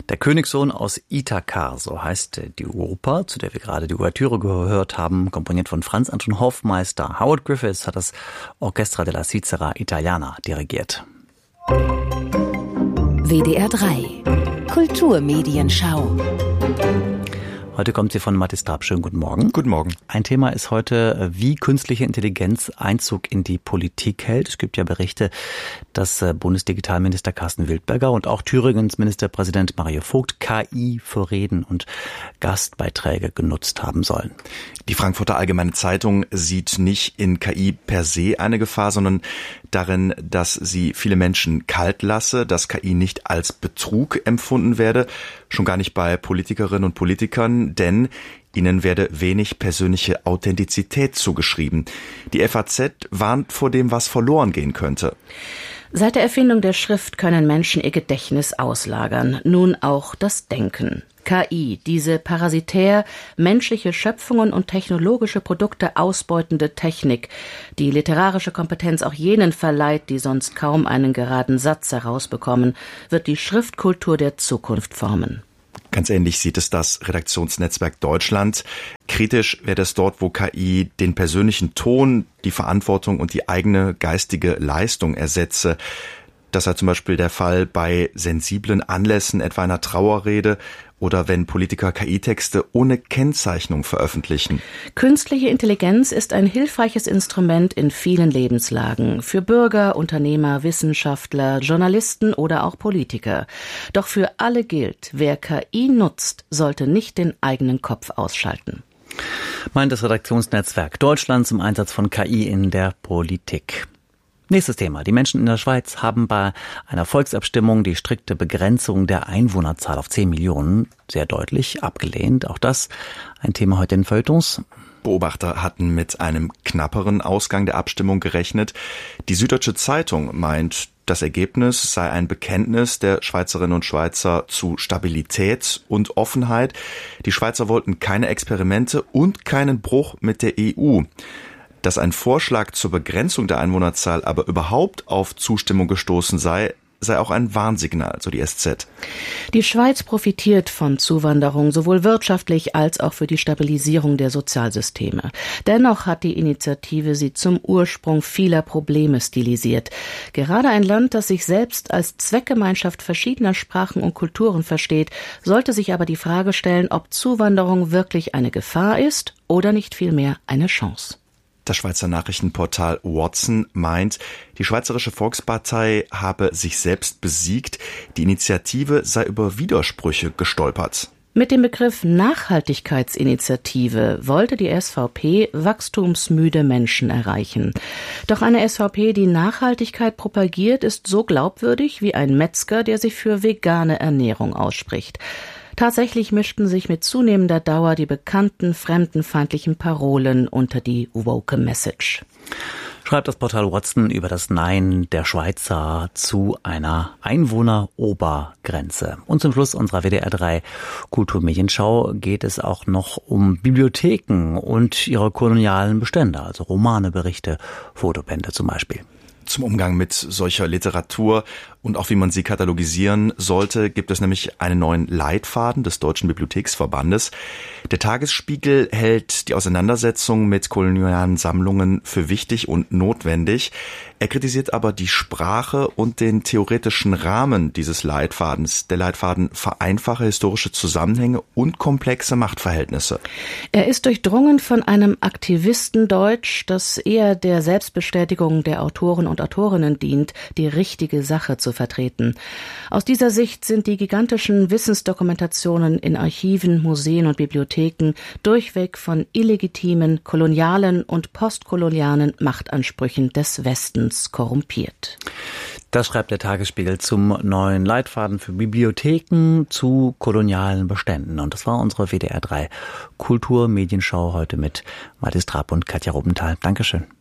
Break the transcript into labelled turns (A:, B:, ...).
A: Der Königssohn aus Ithaka, so heißt die Oper, zu der wir gerade die Ouvertüre gehört haben, komponiert von Franz Anton Hofmeister. Howard Griffiths hat das Orchestra della Svizzera Italiana dirigiert.
B: WDR 3 Kulturmedienschau.
A: Heute kommt sie von Mathis Trapp. Schönen guten Morgen.
C: Guten Morgen.
A: Ein Thema ist heute, wie künstliche Intelligenz Einzug in die Politik hält. Es gibt ja Berichte, dass Bundesdigitalminister Carsten Wildberger und auch Thüringens Ministerpräsident Mario Vogt KI für Reden und Gastbeiträge genutzt haben sollen.
C: Die Frankfurter Allgemeine Zeitung sieht nicht in KI per se eine Gefahr, sondern darin, dass sie viele Menschen kalt lasse, dass KI nicht als Betrug empfunden werde, schon gar nicht bei Politikerinnen und Politikern, denn ihnen werde wenig persönliche Authentizität zugeschrieben. Die FAZ warnt vor dem, was verloren gehen könnte.
D: Seit der Erfindung der Schrift können Menschen ihr Gedächtnis auslagern, nun auch das Denken. KI, diese parasitär menschliche Schöpfungen und technologische Produkte ausbeutende Technik, die literarische Kompetenz auch jenen verleiht, die sonst kaum einen geraden Satz herausbekommen, wird die Schriftkultur der Zukunft formen.
C: Ganz ähnlich sieht es das Redaktionsnetzwerk Deutschland. Kritisch wäre es dort, wo KI den persönlichen Ton, die Verantwortung und die eigene geistige Leistung ersetze. Das sei zum Beispiel der Fall bei sensiblen Anlässen, etwa einer Trauerrede oder wenn Politiker KI-Texte ohne Kennzeichnung veröffentlichen.
D: Künstliche Intelligenz ist ein hilfreiches Instrument in vielen Lebenslagen. Für Bürger, Unternehmer, Wissenschaftler, Journalisten oder auch Politiker. Doch für alle gilt, wer KI nutzt, sollte nicht den eigenen Kopf ausschalten.
A: Meint das Redaktionsnetzwerk Deutschland zum Einsatz von KI in der Politik. Nächstes Thema. Die Menschen in der Schweiz haben bei einer Volksabstimmung die strikte Begrenzung der Einwohnerzahl auf 10 Millionen sehr deutlich abgelehnt. Auch das ein Thema heute in Feuilletons.
C: Beobachter hatten mit einem knapperen Ausgang der Abstimmung gerechnet. Die Süddeutsche Zeitung meint, das Ergebnis sei ein Bekenntnis der Schweizerinnen und Schweizer zu Stabilität und Offenheit. Die Schweizer wollten keine Experimente und keinen Bruch mit der EU. Dass ein Vorschlag zur Begrenzung der Einwohnerzahl aber überhaupt auf Zustimmung gestoßen sei auch ein Warnsignal, so die SZ.
D: Die Schweiz profitiert von Zuwanderung, sowohl wirtschaftlich als auch für die Stabilisierung der Sozialsysteme. Dennoch hat die Initiative sie zum Ursprung vieler Probleme stilisiert. Gerade ein Land, das sich selbst als Zweckgemeinschaft verschiedener Sprachen und Kulturen versteht, sollte sich aber die Frage stellen, ob Zuwanderung wirklich eine Gefahr ist oder nicht vielmehr eine Chance.
C: Das Schweizer Nachrichtenportal Watson meint, die Schweizerische Volkspartei habe sich selbst besiegt, die Initiative sei über Widersprüche gestolpert.
D: Mit dem Begriff Nachhaltigkeitsinitiative wollte die SVP wachstumsmüde Menschen erreichen. Doch eine SVP, die Nachhaltigkeit propagiert, ist so glaubwürdig wie ein Metzger, der sich für vegane Ernährung ausspricht. Tatsächlich mischten sich mit zunehmender Dauer die bekannten fremdenfeindlichen Parolen unter die woke Message.
A: Schreibt das Portal Watson über das Nein der Schweizer zu einer Einwohnerobergrenze. Und zum Schluss unserer WDR 3 Kulturmedienschau geht es auch noch um Bibliotheken und ihre kolonialen Bestände, also Romane, Berichte, Fotobände zum Beispiel.
C: Zum Umgang mit solcher Literatur und auch wie man sie katalogisieren sollte, gibt es nämlich einen neuen Leitfaden des Deutschen Bibliotheksverbandes. Der Tagesspiegel hält die Auseinandersetzung mit kolonialen Sammlungen für wichtig und notwendig. Er kritisiert aber die Sprache und den theoretischen Rahmen dieses Leitfadens. Der Leitfaden vereinfache historische Zusammenhänge und komplexe Machtverhältnisse.
D: Er ist durchdrungen von einem Aktivistendeutsch, das eher der Selbstbestätigung der Autoren und Autorinnen dient, die richtige Sache zu vertreten. Aus dieser Sicht sind die gigantischen Wissensdokumentationen in Archiven, Museen und Bibliotheken durchweg von illegitimen, kolonialen und postkolonialen Machtansprüchen des Westens korrumpiert.
A: Das schreibt der Tagesspiegel zum neuen Leitfaden für Bibliotheken zu kolonialen Beständen. Und das war unsere WDR 3 Kulturmedienschau heute mit Mathis Trapp und Katja Robenthal. Dankeschön.